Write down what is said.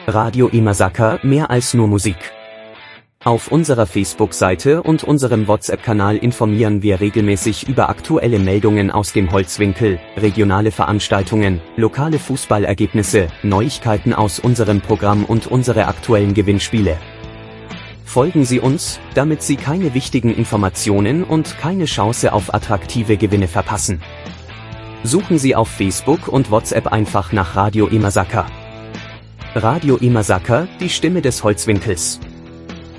Radio Imasaka, mehr als nur Musik. Auf unserer Facebook-Seite und unserem WhatsApp-Kanal informieren wir regelmäßig über aktuelle Meldungen aus dem Holzwinkel, regionale Veranstaltungen, lokale Fußballergebnisse, Neuigkeiten aus unserem Programm und unsere aktuellen Gewinnspiele. Folgen Sie uns, damit Sie keine wichtigen Informationen und keine Chance auf attraktive Gewinne verpassen. Suchen Sie auf Facebook und WhatsApp einfach nach Radio Imasaka. Radio Imasaka, die Stimme des Holzwinkels.